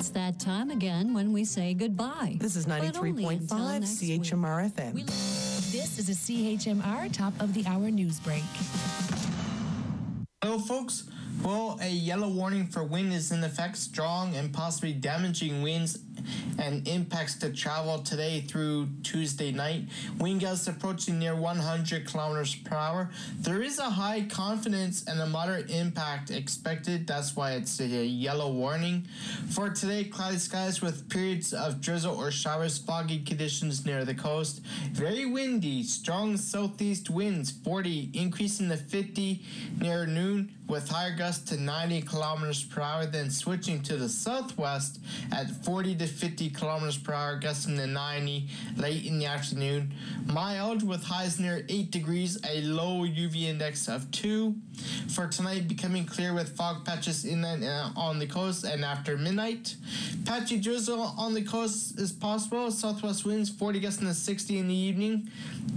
It's that time again when we say goodbye. This is 93.5 CHMR FM. This is a CHMR top of the hour news break. Hello, folks. Well, a yellow warning for wind is in effect. Strong and possibly damaging winds and impacts to travel today through Tuesday night. Wind gusts approaching near 100 kilometers per hour. There is a high confidence and a moderate impact expected. That's why it's a yellow warning. For today, cloudy skies with periods of drizzle or showers, foggy conditions near the coast. Very windy, strong southeast winds, 40, increasing to 50 near noon, with higher gusts to 90 kilometers per hour, then switching to the southwest at 40 to 50 kilometers per hour, gusting to 90 late in the afternoon. Mild with highs near 8 degrees, a low UV index of 2. For tonight, becoming clear with fog patches inland on the coast and after midnight. Patchy drizzle on the coast is possible. Southwest winds 40 gusting to 60 in the evening,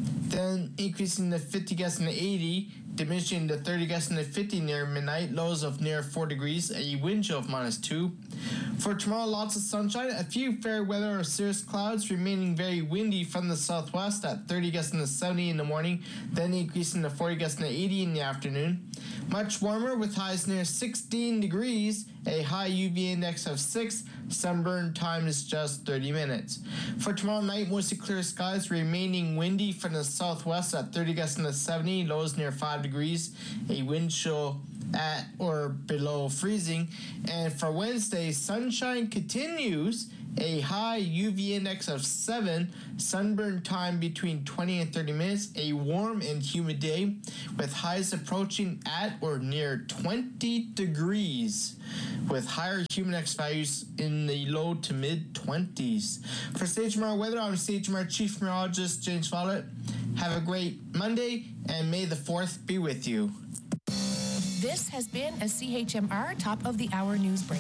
then increasing to 50 gusting to 80. Diminishing to 30 gusting to 50 near midnight, lows of near 4 degrees, a wind chill of -2. For tomorrow, lots of sunshine, a few fair weather or cirrus clouds, remaining very windy from the southwest at 30 gusting to 70 in the morning, then increasing to 40 gusting to 80 in the afternoon. Much warmer with highs near 16 degrees, a high UV index of 6, sunburn time is just 30 minutes. For tomorrow night, mostly clear skies, remaining windy from the southwest at 30 gusting to 70, lows near 5 degrees, a wind chill at or below freezing. And for Wednesday, sunshine continues, a high UV index of 7, sunburn time between 20 and 30 minutes, a warm and humid day with highs approaching at or near 20 degrees with higher humidex values in the low to mid 20s. For CHMR weather, I'm CHMR Chief Meteorologist James Follett. Have a great Monday, and may the 4th be with you. This has been a CHMR top of the hour news break.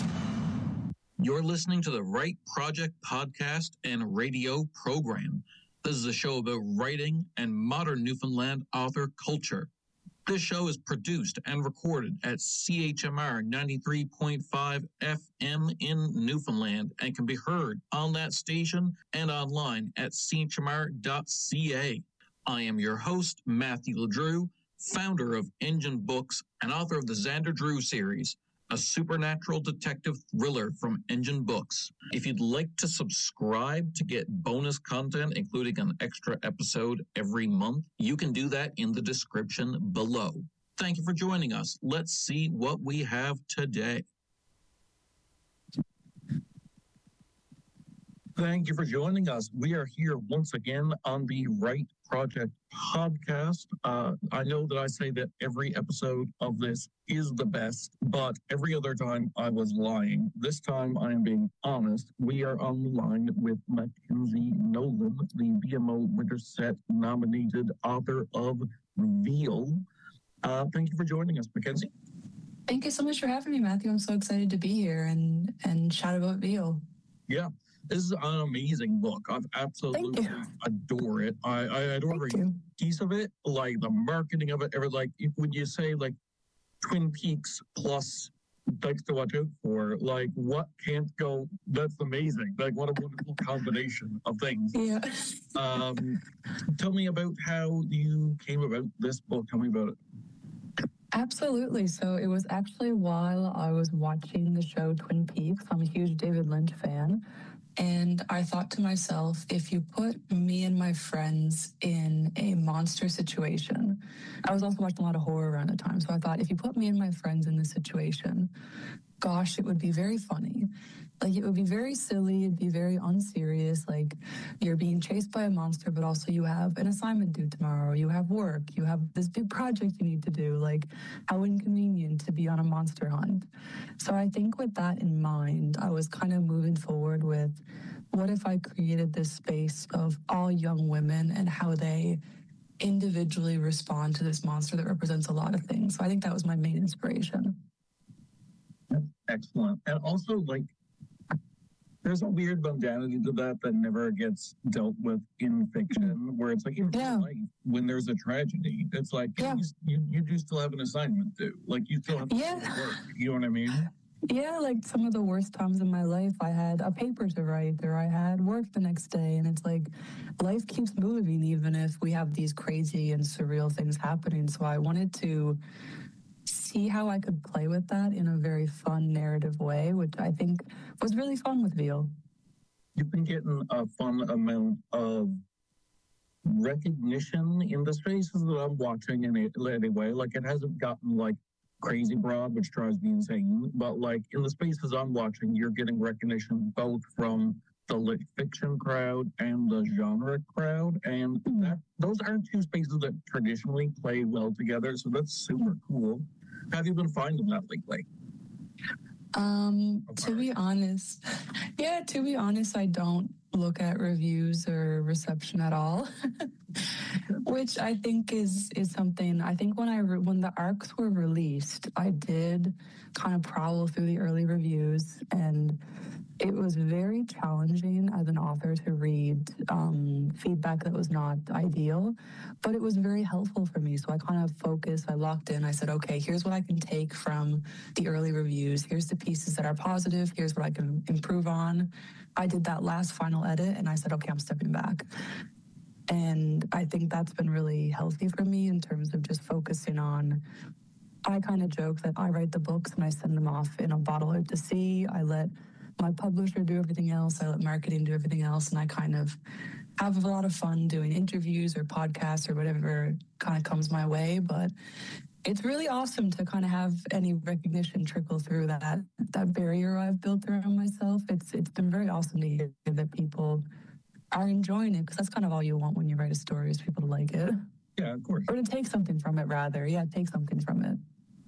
You're listening to the Write Project podcast and radio program. This is a show about writing and modern Newfoundland author culture. This show is produced and recorded at CHMR 93.5 FM in Newfoundland and can be heard on that station and online at chmr.ca. I am your host, Matthew LeDrew, founder of Engine Books and author of the Xander Drew series, a supernatural detective thriller from Engine Books. If you'd like to subscribe to get bonus content, including an extra episode every month, you can do that in the description below. Thank you for joining us. Let's see what we have today. Thank you for joining us. We are here once again on the Write Project podcast. I know that I say that every episode of this is the best, but every other time I was lying. This time I am being honest. We are on the line with Mackenzie Nolan, the BMO Winterset nominated author of Veal. Thank you for joining us, Mackenzie. Thank you so much for having me, Matthew. I'm so excited to be here and chat about Veal. Yeah. This is an amazing book. I absolutely adore it. I adore every piece of it, like the marketing of it. When you say like Twin Peaks plus Dykes to Watch Out For, like what can't go? That's amazing. Like what a wonderful combination of things. Yeah. Tell me about how you came about this book. Tell me about it. Absolutely. So it was actually while I was watching the show Twin Peaks. I'm a huge David Lynch fan. And I thought to myself, if you put me and my friends in a monster situation, I was also watching a lot of horror around the time. So I thought, if you put me and my friends in this situation, gosh, it would be very funny. Like, it would be very silly. It'd be very unserious. Like, you're being chased by a monster, but also you have an assignment due tomorrow. You have work. You have this big project you need to do. Like, how inconvenient to be on a monster hunt. So I think with that in mind, I was kind of moving forward with, what if I created this space of all young women and how they individually respond to this monster that represents a lot of things. So I think that was my main inspiration. Excellent. And also, like, there's a weird mundanity to that never gets dealt with in fiction, where it's like in real life, when there's a tragedy, it's like you do still have an assignment due. Like, you still have to work. You know what I mean? Yeah, like some of the worst times in my life, I had a paper to write or I had work the next day. And it's like life keeps moving, even if we have these crazy and surreal things happening. So I wanted to see how I could play with that in a very fun narrative way, which I think was really fun with Veal. You've been getting a fun amount of recognition in the spaces that I'm watching in it anyway. Like, it hasn't gotten like crazy broad, which drives me insane, but like in the spaces I'm watching, you're getting recognition both from the lit fiction crowd and the genre crowd, and those aren't two spaces that traditionally play well together, so that's super cool. Have you been finding that lately? To be honest, I don't look at reviews or reception at all, which I think is something. I think when the arcs were released, I did kind of prowl through the early reviews, and it was very challenging as an author to read feedback that was not ideal, but it was very helpful for me. So I kind of focused, I locked in, I said, okay, here's what I can take from the early reviews. Here's the pieces that are positive. Here's what I can improve on. I did that last final edit and I said, okay, I'm stepping back. And I think that's been really healthy for me in terms of just focusing on, I kind of joke that I write the books and I send them off in a bottle out to sea. I let my publisher do everything else. I let marketing do everything else. And I kind of have a lot of fun doing interviews or podcasts or whatever kind of comes my way. But it's really awesome to kind of have any recognition trickle through that barrier I've built around myself. It's been very awesome to hear that people are enjoying it, because that's kind of all you want when you write a story, is people to like it. Yeah, of course. Or to take something from it, rather. Yeah, take something from it.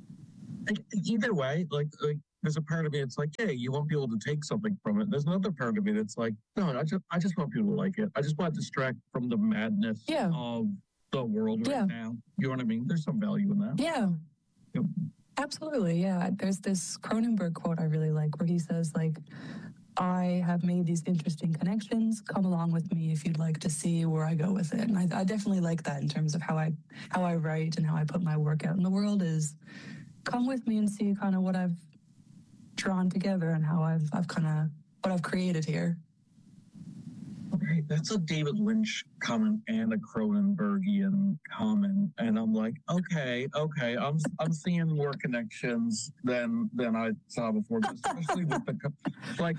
Either way, like there's a part of me that's like, hey, you won't be able to take something from it. There's another part of me that's like, no, I just want people to like it. I just want to distract from the madness of the world right now. You know what I mean? There's some value in that. Yeah. Yep. Absolutely, yeah. There's this Cronenberg quote I really like where he says, like, I have made these interesting connections. Come along with me if you'd like to see where I go with it. And I definitely like that in terms of how I write and how I put my work out in the world, is come with me and see kind of what I've drawn together and how I've kind of what I've created here. Okay, that's a David Lynch comment and a Cronenbergian comment, and I'm like, okay, I'm seeing more connections than I saw before, especially with the like.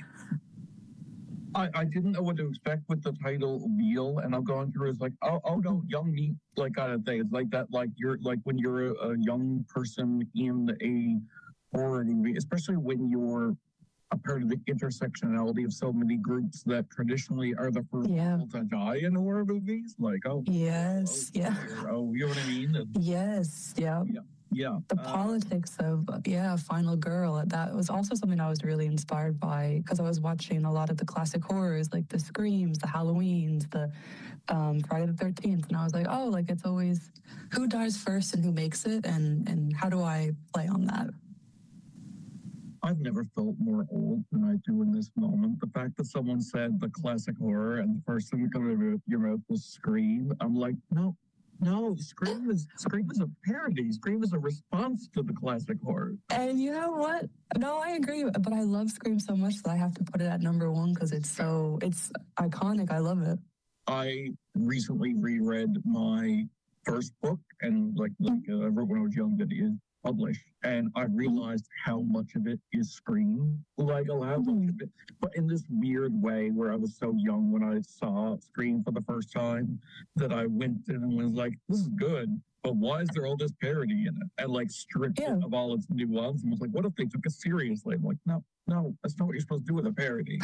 I didn't know what to expect with the title Veal, and I'm going through it's like, oh no, young meat, like kind of thing. It's like that, like you're like when you're a young person in a horror movie, especially when you're a part of the intersectionality of so many groups that traditionally are the first people to die in horror movies. Like, oh, yes, you know what I mean? And, yes, yeah. The politics of Final Girl. That was also something I was really inspired by, because I was watching a lot of the classic horrors, like the Screams, the Halloweens, the Friday the 13th, and I was like, oh, like it's always who dies first and who makes it, and how do I play on that? I've never felt more old than I do in this moment. The fact that someone said the classic horror and the first thing that comes out of your mouth was Scream, I'm like, no, Scream is a parody. Scream is a response to the classic horror. And you know what? No, I agree. But I love Scream so much that I have to put it at number one, because it's iconic. I love it. I recently reread my first book, and I wrote when I was young that it is published, and I realized how much of it is Scream, like a lot of it, but in this weird way where I was so young when I saw Scream for the first time that I went in and was like, this is good, but why is there all this parody in it? And like stripped it of all its nuance and was like, what if they took it seriously? I'm like, no, that's not what you're supposed to do with a parody.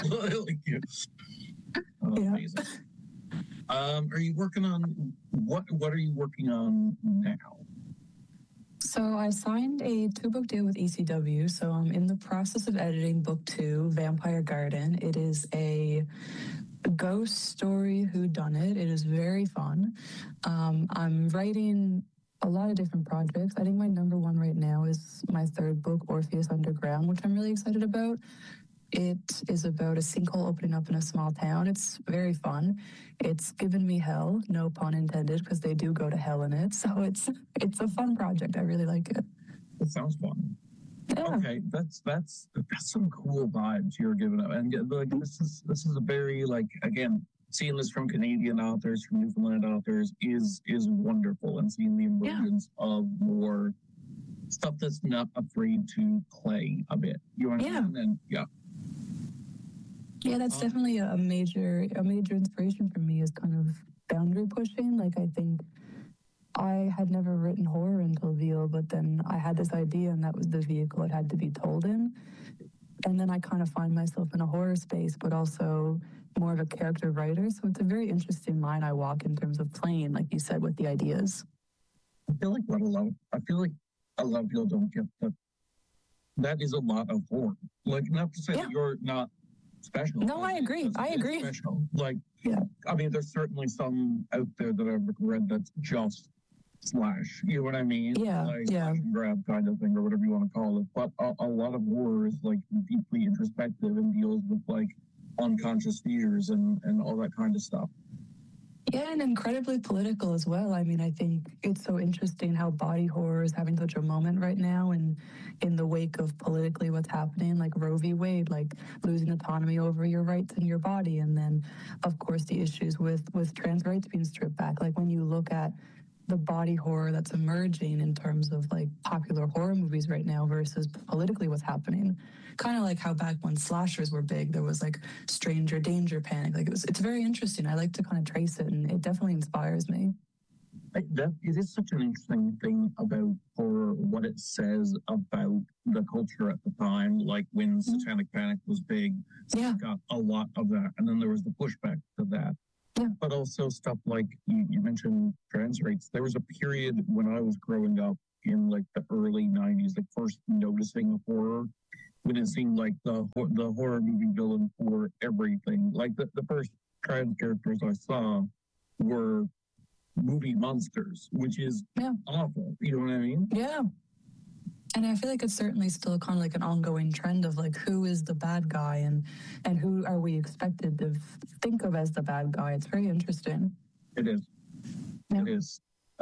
Amazing. Are you working on what are you working on now? So I signed a 2-book deal with ECW, so I'm in the process of editing book 2, Vampire Garden. It is a ghost story whodunit. It is very fun. I'm writing a lot of different projects. I think my number one right now is my 3rd book, Orpheus Underground, which I'm really excited about. It is about a sinkhole opening up in a small town. It's very fun. It's given me hell, no pun intended, because they do go to hell in it. So it's a fun project. I really like it. It sounds fun. Yeah. Okay, that's some cool vibes you're giving up, and like this is a very like again seeing this from Canadian authors, from Newfoundland authors is wonderful, and seeing the emergence of more stuff that's not afraid to play a bit. You know what I mean? And yeah, that's definitely a major inspiration for me is kind of boundary pushing. Like I think I had never written horror until Veal, but then I had this idea and that was the vehicle it had to be told in. And then I kind of find myself in a horror space, but also more of a character writer. So it's a very interesting line I walk in terms of playing, like you said, with the ideas. I feel like a lot of people don't get that is a lot of horror. Like not to say that you're not special. No, I agree. Special. Like, I mean, there's certainly some out there that I've read that's just slash. You know what I mean? Yeah, like, slash and grab kind of thing, or whatever you want to call it. But a lot of horror is like deeply introspective and deals with like unconscious fears and all that kind of stuff. Yeah, and incredibly political as well. I mean, I think it's so interesting how body horror is having such a moment right now, and in the wake of politically what's happening, like Roe v. Wade, like losing autonomy over your rights in your body, and then, of course, the issues with trans rights being stripped back. Like when you look at the body horror that's emerging in terms of like popular horror movies right now versus politically what's happening. Kind of like how back when slashers were big, there was like Stranger Danger Panic. Like it's very interesting. I like to kind of trace it, and it definitely inspires me. It is such an interesting thing about horror, what it says about the culture at the time. Like when Satanic Panic was big, it got a lot of that, and then there was the pushback to that. Yeah. But also stuff like you mentioned trans rights. There was a period when I was growing up in like the early 90s, like first noticing horror, when it seemed like the horror movie villain for everything. Like the first trans characters I saw were movie monsters, which is awful. You know what I mean? Yeah. And I feel like it's certainly still kind of like an ongoing trend of like who is the bad guy and who are we expected to think of as the bad guy. It's very interesting. It is. Yeah. It is.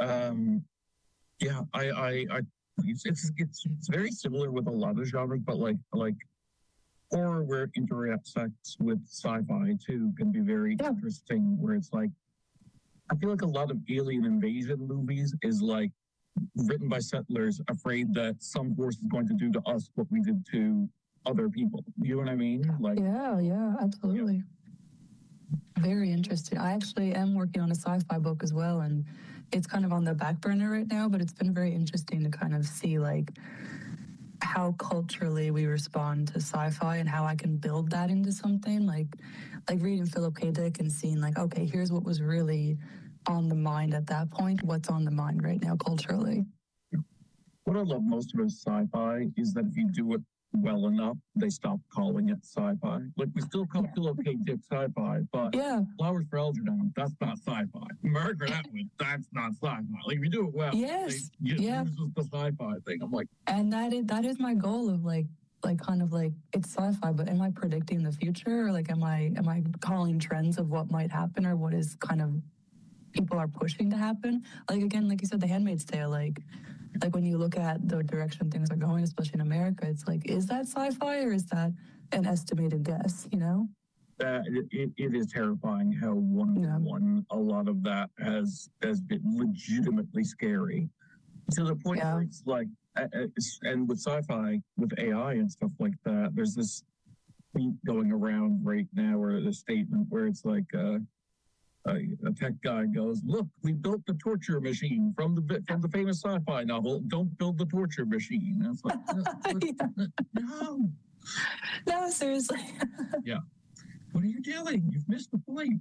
It's very similar with a lot of genres, but like horror where it intersects with sci-fi too can be very interesting. Where it's like, I feel like a lot of alien invasion movies is like written by settlers afraid that some force is going to do to us what we did to other people. You know what I mean? Like, yeah, absolutely. Very interesting. I actually am working on a sci-fi book as well, and it's kind of on the back burner right now, but it's been very interesting to kind of see like how culturally we respond to sci-fi and how I can build that into something like reading Philip K. Dick and seeing like, okay, here's what was really on the mind at that point, what's on the mind right now culturally. What I love most about sci-fi is that if you do it well enough, they stop calling it sci-fi. Like we still call Philip K. Dick sci-fi, but Flowers for Algernon, that's not sci-fi. Margaret Atwood, that's not sci-fi. Like if you do it well, this is the sci-fi thing. I'm like, and that is my goal of like kind of like it's sci-fi, but am I predicting the future, or like am I calling trends of what might happen or what is kind of people are pushing to happen? Like again, like you said, The Handmaid's Tale, like when you look at the direction things are going, especially in America, it's like, is that sci-fi or is that an estimated guess, you know? It is terrifying how one a lot of that has been legitimately scary to the point where it's like, and with sci-fi, with AI and stuff like that, there's this tweet going around right now, or the statement where it's like, a tech guy goes, "Look, we built the torture machine from the famous sci-fi novel. Don't build the torture machine." And it's like, no, seriously. Yeah. What are you doing? You've missed the point.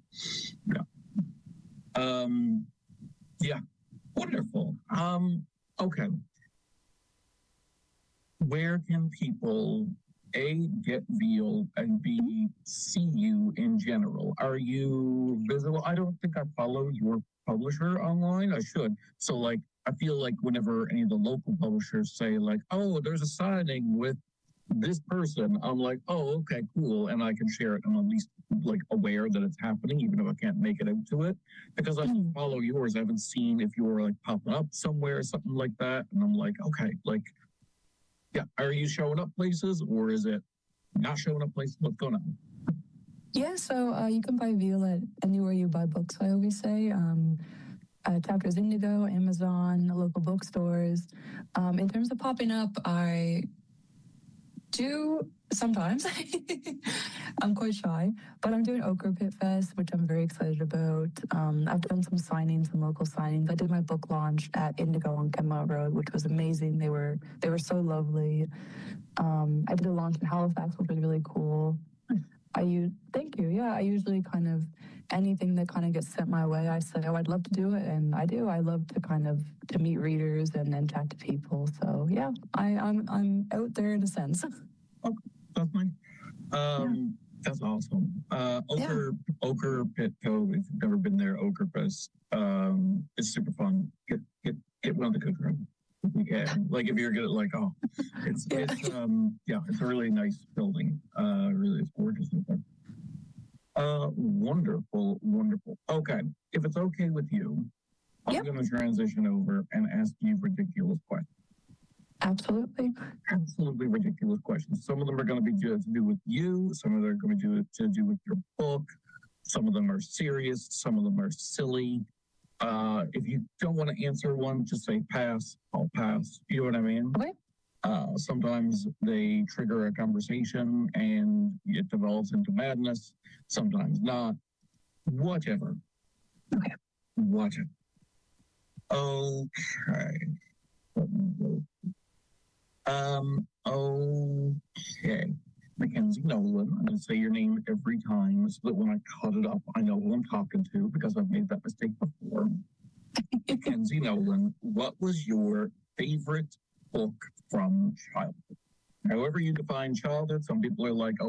Yeah. Wonderful. Okay. Where can people A, get Veal, and B, see you in general? Are you visible? I don't think I follow your publisher online. I should. So, like, I feel like whenever any of the local publishers say, like, oh, there's a signing with this person, I'm like, oh, okay, cool. And I can share it. I'm at least, like, aware that it's happening, even if I can't make it out to it. Because I follow yours. I haven't seen if you were, like, popping up somewhere or something like that. And I'm like, okay, like, Yeah. Are you showing up places, or is it not showing up places? What's going on? Yeah, so you can buy Violet anywhere you buy books, I always say. Chapters Indigo, Amazon, local bookstores. In terms of popping up, I do sometimes. I'm quite shy, but I'm doing Ochre Pit Fest, which I'm very excited about. I've done some signings, some local signings. I did my book launch at Indigo on Kenmount Road, which was amazing. They were so lovely. I did a launch in Halifax, which was really cool. Thank you. Yeah, I usually kind of anything that kind of gets sent my way, I say, oh, I'd love to do it, and I do. I love to kind of to meet readers and chat to people. So yeah, I'm out there in a sense. Okay, that's nice. That's awesome. Ochre Pit Cove. If you've never been there, Ochre Fest. It's super fun. Get one of the good room. You can. Like if you're good at it's a really nice building. Really, it's gorgeous in there. Wonderful. Okay, if it's okay with you, I'm going to transition over and ask you ridiculous questions. Absolutely ridiculous questions. Some of them are going to be to do with you. Some of them are going to be to do with your book. Some of them are serious. Some of them are silly. If you don't want to answer one, just say pass. I'll pass. You know what I mean? Okay. Sometimes they trigger a conversation and it develops into madness. Sometimes not. Whatever. Okay. Whatever. Okay. Okay. Mackenzie Nolan. I'm going to say your name every time so that when I cut it up, I know who I'm talking to because I've made that mistake before. Mackenzie Nolan, what was your favorite book from childhood? However you define childhood, some people are like,